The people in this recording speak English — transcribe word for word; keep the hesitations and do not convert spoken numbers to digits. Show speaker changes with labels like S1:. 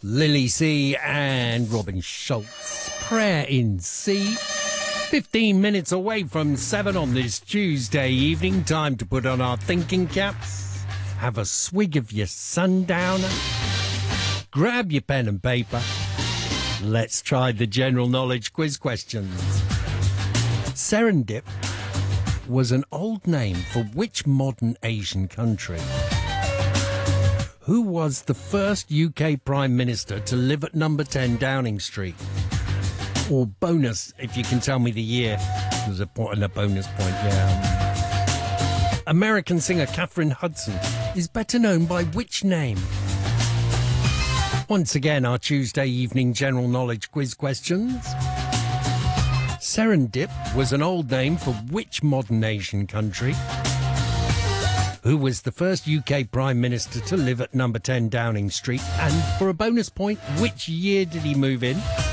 S1: Lily C and Robin Schultz. Prayer in C. fifteen minutes away from seven on this Tuesday evening. Time to put on our thinking caps. Have a swig of your sundowner. Grab your pen and paper. Let's try the general knowledge quiz questions. Serendip was an old name for which modern Asian country? Who was the first U K Prime Minister to live at number ten Downing Street? Or bonus, if you can tell me the year. There's a point and a bonus point, yeah. American singer Catherine Hudson is better known by which name? Once again, our Tuesday evening general knowledge quiz questions. Serendip was an old name for which modern Asian country? Who was the first U K Prime Minister to live at number ten Downing Street? And for a bonus point, which year did he move in?